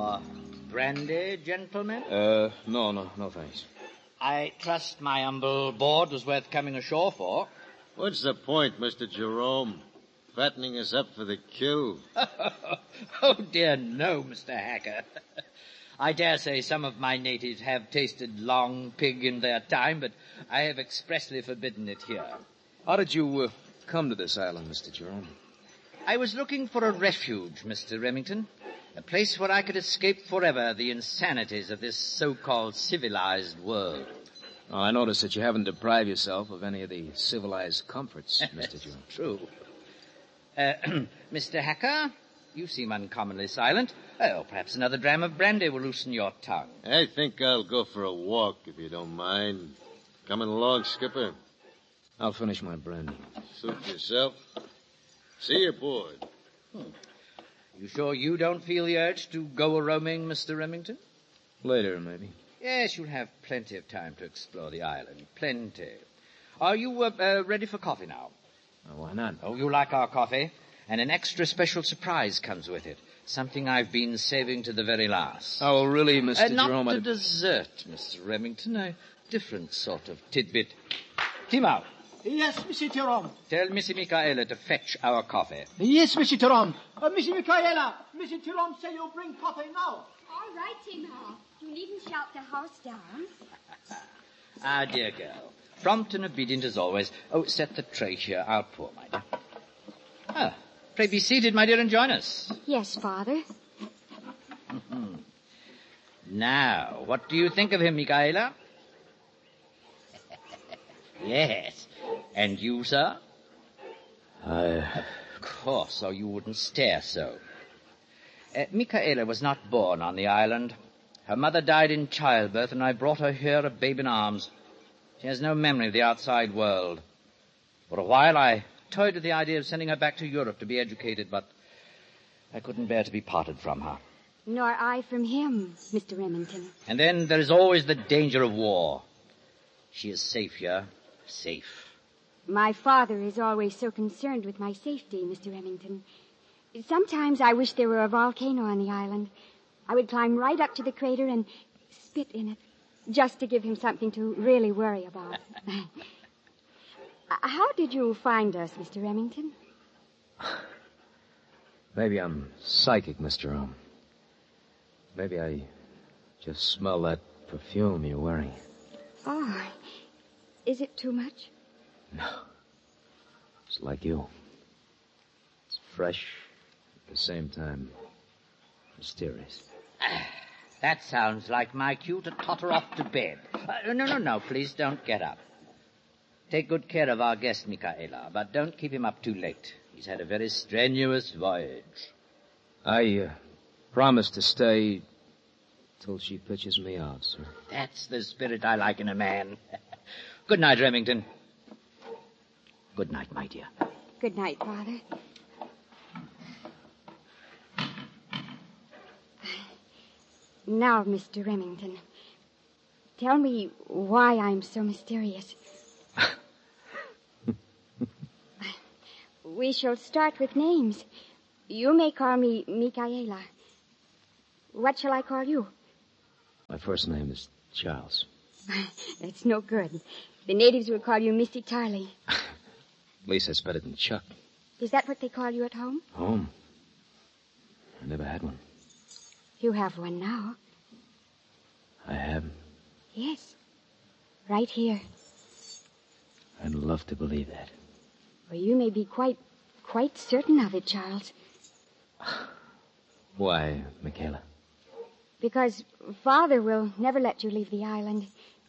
More brandy, gentlemen? No, thanks. I trust my humble board was worth coming ashore for. What's the point, Mr. Jerome? Fattening us up for the kill? Oh, dear, no, Mr. Hacker. I dare say some of my natives have tasted long pig in their time, but I have expressly forbidden it here. How did you come to this island, Mr. Jerome? I was looking for a refuge, Mr. Remington. A place where I could escape forever the insanities of this so-called civilized world. Well, I notice that you haven't deprived yourself of any of the civilized comforts, Mr. Jerome. True. Mr. Hacker, you seem uncommonly silent. Oh, perhaps another dram of brandy will loosen your tongue. I think I'll go for a walk, if you don't mind. Coming along, Skipper. I'll finish my brandy. Suit yourself. See you aboard. You sure you don't feel the urge to go a-roaming, Mr. Remington? Later, maybe. Yes, you'll have plenty of time to explore the island. Plenty. Are you ready for coffee now? Why not? Oh, you like our coffee? And an extra special surprise comes with it. Something I've been saving to the very last. Oh, really, Mr. Jerome? Not a dessert, Mr. Remington. A different sort of tidbit. Timo. Yes, Mr. Jerome. Tell Missy Michaela to fetch our coffee. Yes, Mr. Jerome. Missy Michaela, Mr. Jerome say you bring coffee now. All right, Timo. You needn't shout the house down. Ah, dear girl. Prompt and obedient as always. Oh, set the tray here. I'll pour, my dear. Ah, pray be seated, my dear, and join us. Yes, Father. Now, what do you think of him, Michaela? Yes. And you, sir? Of course, so you wouldn't stare so. Michaela was not born on the island. Her mother died in childbirth, and I brought her here a babe in arms. She has no memory of the outside world. For a while, I toyed with the idea of sending her back to Europe to be educated, but I couldn't bear to be parted from her. Nor I from him, Mr. Remington. And then there is always the danger of war. She is safe here. Safe. My father is always so concerned with my safety, Mr. Remington. Sometimes I wish there were a volcano on the island. I would climb right up to the crater and spit in it, just to give him something to really worry about. How did you find us, Mr. Remington? Maybe I'm psychic, Mr. Jerome. Maybe I just smell that perfume you're wearing. Oh, is it too much? No. It's like you. It's fresh, at the same time, mysterious. That sounds like my cue to totter off to bed. No, please don't get up. Take good care of our guest, Michaela, but don't keep him up too late. He's had a very strenuous voyage. I promise to stay till she pitches me out, sir. That's the spirit I like in a man. Good night, Remington. Good night, my dear. Good night, Father. Now, Mr. Remington, tell me why I'm so mysterious. We shall start with names. You may call me Michaela. What shall I call you? My first name is Charles. That's no good. The natives will call you Missy Tarley. At least that's better than Chuck. Is that what they call you at home? Home? I never had one. You have one now. I have? Yes. Right here. I'd love to believe that. Well, you may be quite certain of it, Charles. Why, Michaela? Because Father will never let you leave the island.